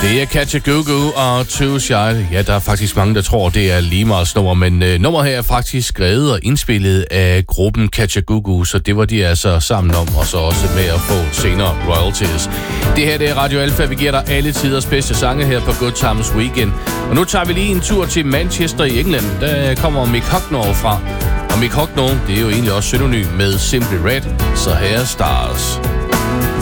Det er Kajagoogoo og Too Shy. Ja, der er faktisk mange, der tror, det er Limars nummer, men nummeret her er faktisk skrevet og indspillet af gruppen Kajagoogoo, så det var de altså sammen om, og så også med at få senere royalties. Det her, det er Radio Alpha. Vi giver dig alle tiders bedste sange her på Good Times Weekend. Og nu tager vi lige en tur til Manchester i England. Der kommer Mick Hucknall fra. Og Mick Hucknall, det er jo egentlig også synonym med Simply Red, så her er Stars.